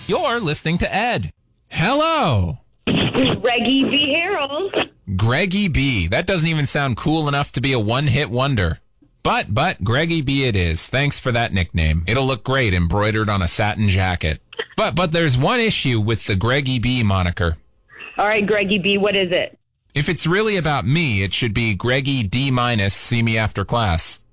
You're listening to Ed. Hello. Greggy B. Harold. Greggy B. That doesn't even sound cool enough to be a one-hit wonder. But Greggy B it is. Thanks for that nickname. It'll look great embroidered on a satin jacket. But there's one issue with the Greggy B moniker. All right, Greggy B, what is it? If it's really about me, it should be Greggy D-, see me after class.